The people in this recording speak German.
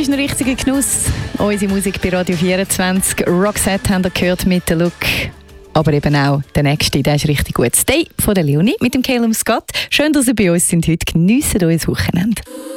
ist ein richtiger Genuss. Unsere Musik bei Radio 24. Roxette haben wir gehört mit «The Look». Aber eben auch der nächste, der ist richtig gut. «Stay» von der Leonie mit dem Calum Scott. Schön, dass ihr bei uns sind heute. Geniessen euer Wochenende.